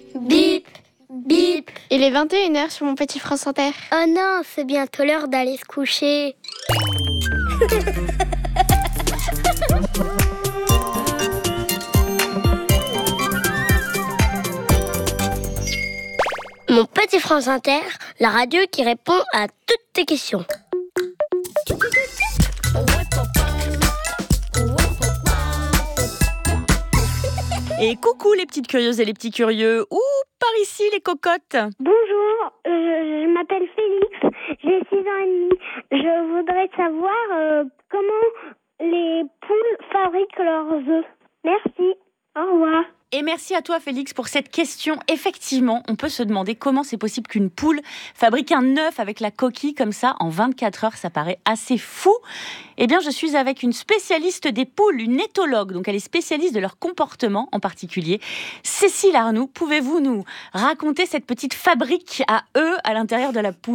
Bip, bip. Il est 21h sur mon petit France Inter. Oh non, c'est bientôt l'heure d'aller se coucher. Mon petit France Inter, la radio qui répond à toutes tes questions. Et coucou les petites curieuses et les petits curieux. Ou par ici les cocottes. Bonjour, je m'appelle Félix, j'ai 6 ans et demi. Je voudrais savoir comment les poules fabriquent leurs œufs. Merci, au revoir. Et merci à toi Félix pour cette question. Effectivement, on peut se demander comment c'est possible qu'une poule fabrique un œuf avec la coquille comme ça en 24 heures. Ça paraît assez fou. Eh bien, je suis avec une spécialiste des poules, une éthologue. Donc, elle est spécialiste de leur comportement en particulier. Cécile Arnoux, pouvez-vous nous raconter cette petite fabrique à œufs à l'intérieur de la poule ?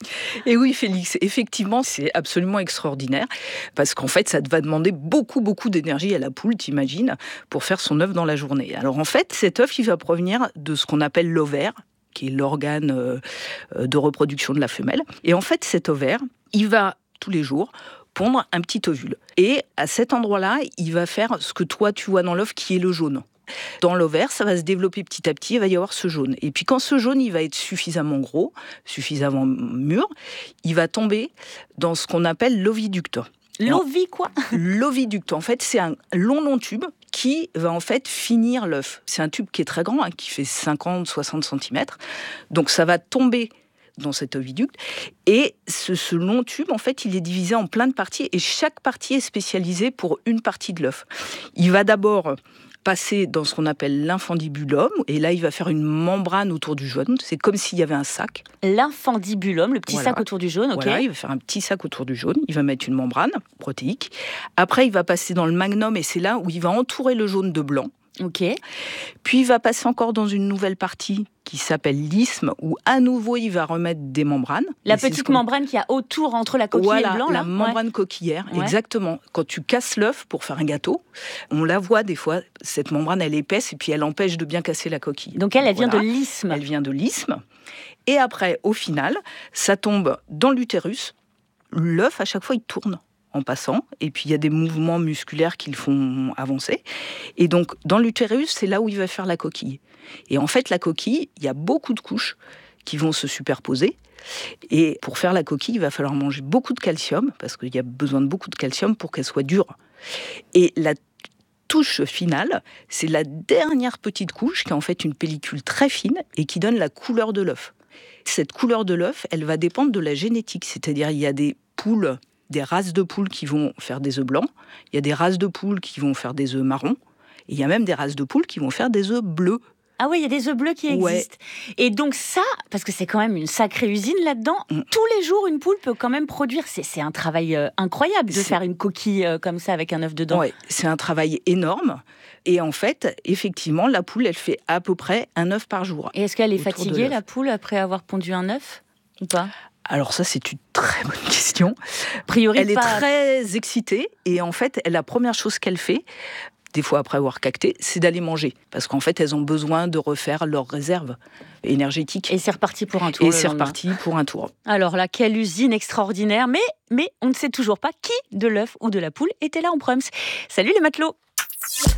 Et oui, Félix, effectivement, c'est absolument extraordinaire parce qu'en fait, ça va demander beaucoup d'énergie à la poule, t'imagines, pour faire son œuf dans la journée. Alors en fait, cet œuf, il va provenir de ce qu'on appelle l'ovaire, qui est l'organe de reproduction de la femelle. Et en fait, cet ovaire, il va tous les jours pondre un petit ovule. Et à cet endroit-là, il va faire ce que toi, tu vois dans l'œuf, qui est le jaune. Dans l'ovaire, ça va se développer petit à petit, il va y avoir ce jaune. Et puis quand ce jaune, il va être suffisamment gros, suffisamment mûr, il va tomber dans ce qu'on appelle l'oviducte. Quoi ? L'oviducte, en fait, c'est un long tube qui va en fait finir l'œuf. C'est un tube qui est très grand, qui fait 50-60 cm. Donc ça va tomber dans cet oviducte. Et ce long tube, en fait, il est divisé en plein de parties et chaque partie est spécialisée pour une partie de l'œuf. Il va d'abord passer dans ce qu'on appelle l'infundibulum, et là, il va faire une membrane autour du jaune. C'est comme s'il y avait un sac. L'infundibulum, le petit sac autour du jaune, ok. Voilà, il va faire un petit sac autour du jaune. Il va mettre une membrane protéique. Après, il va passer dans le magnum, et c'est là où il va entourer le jaune de blanc. Ok. Puis il va passer encore dans une nouvelle partie qui s'appelle l'isthme, où à nouveau il va remettre des membranes. La petite membrane qu'il y a autour entre la coquille et le blanc, la membrane coquillière, exactement. Quand tu casses l'œuf pour faire un gâteau, on la voit des fois, cette membrane elle est épaisse et puis elle empêche de bien casser la coquille. Donc elle vient de l'isthme. Elle vient de l'isthme. Et après, au final, ça tombe dans l'utérus. L'œuf, à chaque fois, il tourne en passant, et puis il y a des mouvements musculaires qui le font avancer. Et donc, dans l'utérus, c'est là où il va faire la coquille. Et en fait, la coquille, il y a beaucoup de couches qui vont se superposer. Et pour faire la coquille, il va falloir manger beaucoup de calcium, parce qu'il y a besoin de beaucoup de calcium pour qu'elle soit dure. Et la touche finale, c'est la dernière petite couche, qui est en fait une pellicule très fine, et qui donne la couleur de l'œuf. Cette couleur de l'œuf, elle va dépendre de la génétique. C'est-à-dire, il y a des poules, des races de poules qui vont faire des œufs blancs, il y a des races de poules qui vont faire des œufs marrons, et il y a même des races de poules qui vont faire des œufs bleus. Ah oui, il y a des œufs bleus qui existent. Et donc ça, parce que c'est quand même une sacrée usine là-dedans, tous les jours une poule peut quand même produire. C'est un travail incroyable de faire une coquille comme ça avec un œuf dedans. Ouais, c'est un travail énorme. Et en fait, effectivement, la poule, elle fait à peu près un œuf par jour. Et est-ce qu'elle est fatiguée, la poule, après avoir pondu un œuf ou pas ? Alors ça, c'est une très bonne question. Elle est très excitée et en fait, la première chose qu'elle fait, des fois après avoir cacté, c'est d'aller manger. Parce qu'en fait, elles ont besoin de refaire leurs réserves énergétiques. Et c'est reparti pour un tour. Alors là, quelle usine extraordinaire. Mais on ne sait toujours pas qui de l'œuf ou de la poule était là en Prums. Salut les matelots.